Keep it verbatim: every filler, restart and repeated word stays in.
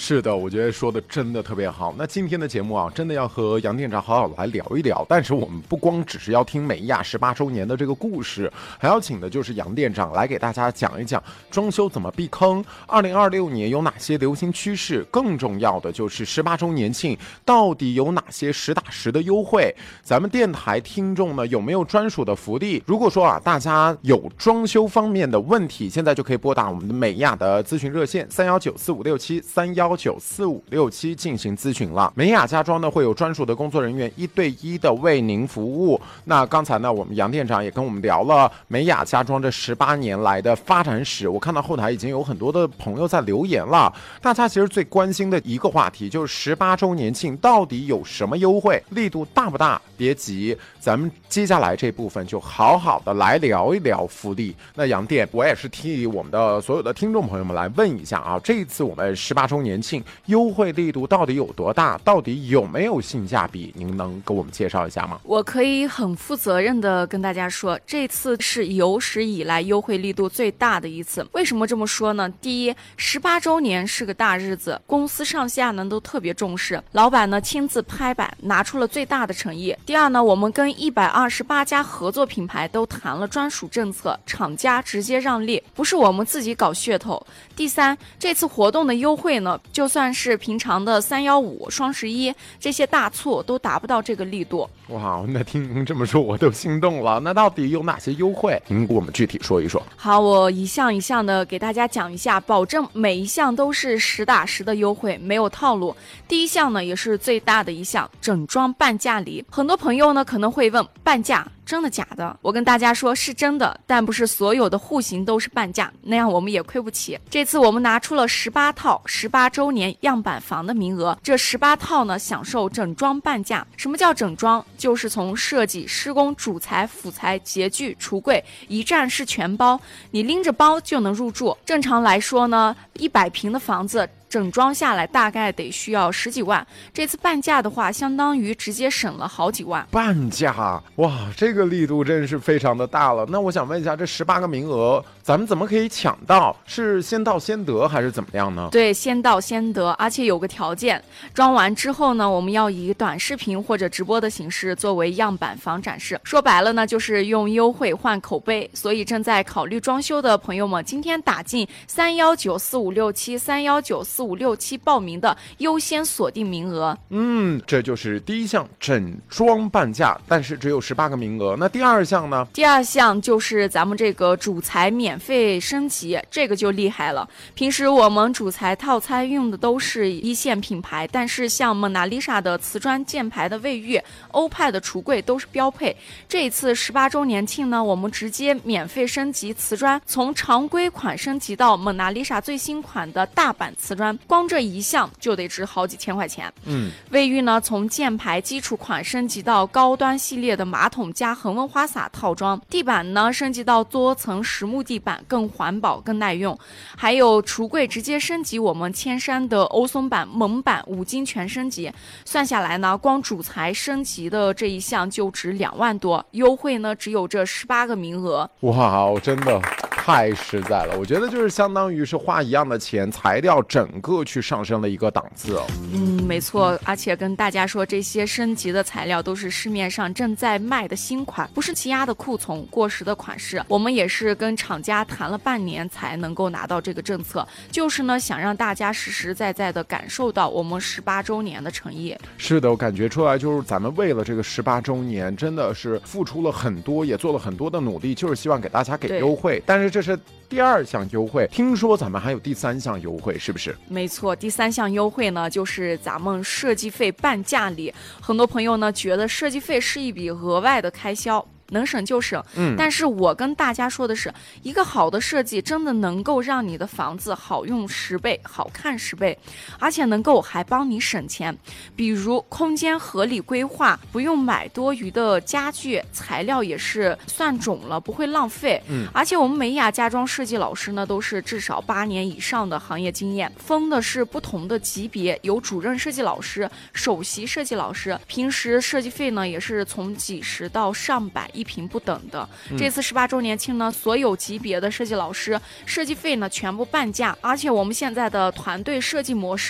是的，我觉得说的真的特别好。那今天的节目啊，真的要和杨店长好好来聊一聊。但是我们不光只是要听美亚十八周年的这个故事，还要请的就是杨店长来给大家讲一讲装修怎么避坑，二零二六年有哪些流行趋势，更重要的就是十八周年庆到底有哪些实打实的优惠。咱们电台听众呢有没有专属的福利？如果说啊大家有装修方面的问题，现在就可以拨打我们的美亚的咨询热线三幺九四五六七三幺九四五六七进行咨询了。美亚家装呢会有专属的工作人员一对一的为您服务。那刚才呢我们杨店长也跟我们聊了美亚家装这十八年来的发展史，我看到后台已经有很多的朋友在留言了。大家其实最关心的一个话题就是十八周年庆到底有什么优惠，力度大不大？别急，咱们接下来这部分就好好的来聊一聊福利。那杨店，我也是替我们的所有的听众朋友们来问一下啊，这一次我们十八周年庆优惠力度到底有多大？到底有没有性价比？您能给我们介绍一下吗？ 我可以很负责任的跟大家说，这次是有史以来优惠力度最大的一次。为什么这么说呢？第一，十八周年是个大日子，公司上下呢都特别重视，老板呢亲自拍板，拿出了最大的诚意。第二呢，我们跟一百二十八家合作品牌都谈了专属政策，厂家直接让利，不是我们自己搞噱头。第三，这次活动的优惠呢，就算是平常的三幺五、双十一这些大促都达不到这个力度。 哇，那听您这么说我都心动了。那到底有哪些优惠？您给我们具体说一说。 好，我一项一项的给大家讲一下，保证每一项都是实打实的优惠，没有套路。第一项呢，也是最大的一项，整装半价礼。很多朋友呢可能会问，半价真的假的？我跟大家说是真的，但不是所有的户型都是半价，那样我们也亏不起。这次我们拿出了十八套十八周年样板房的名额，这十八套呢享受整装半价。什么叫整装？就是从设计、施工、主材、辅材、洁具、橱柜一站式全包，你拎着包就能入住。正常来说呢，一百平的房子整装下来大概得需要十几万，这次半价的话相当于直接省了好几万。 半价，哇，这个力度真是非常的大了。那我想问一下，这十八个名额咱们怎么可以抢到？是先到先得还是怎么样呢？ 对，先到先得，而且有个条件，装完之后呢，我们要以短视频或者直播的形式作为样板房展示。说白了呢，就是用优惠换口碑。所以正在考虑装修的朋友们，今天打进三幺九四五六七三幺九四五六七报名的优先锁定名额。 嗯，这就是第一项整装半价，但是只有十八个名额。那第二项呢？ 第二项就是咱们这个主材免费升级，这个就厉害了。平时我们主材套餐用的都是一线品牌，但是像蒙娜丽莎的瓷砖箭牌的卫浴、欧派的橱柜都是标配。这一次十八周年庆呢，我们直接免费升级瓷砖，从常规款升级到蒙娜丽莎最新款的大版瓷砖，光这一项就得值好几千块钱。 嗯， 卫浴呢，从箭牌基础款升级到高端系列的马桶加恒温花洒套装，地板呢升级到多层实木地板，更环保更耐用。还有橱柜直接升级我们千山的欧松板、蒙板五金全升级，算下来呢，光主材升级的这一项就值两万多，优惠呢只有这十八个名额。 哇，真的太实在了，我觉得就是相当于是花一样的钱，材料整个去上升了一个档次哦。 嗯，没错，而且跟大家说，这些升级的材料都是市面上正在卖的新款，不是积压的库存、过时的款式。我们也是跟厂家谈了半年才能够拿到这个政策，就是呢想让大家实实在在的感受到我们十八周年的诚意。 是的，我感觉出来，就是咱们为了这个十八周年，真的是付出了很多，也做了很多的努力，就是希望给大家给优惠。但是这是第二项优惠，听说咱们还有第三项优惠，是不是？ 没错，第三项优惠呢，就是咱们设计费半价礼。很多朋友呢觉得设计费是一笔额外的开销，能省就省，嗯，但是我跟大家说的是，一个好的设计真的能够让你的房子好用十倍，好看十倍，而且能够还帮你省钱。比如空间合理规划，不用买多余的家具，材料也是算种了，不会浪费。嗯，而且我们美雅家装设计老师呢，都是至少八年以上的行业经验，分的是不同的级别，有主任设计老师、首席设计老师，平时设计费呢也是从几十到上百一平不等的。嗯、这次十八周年庆呢，所有级别的设计老师设计费呢全部半价，而且我们现在的团队设计模式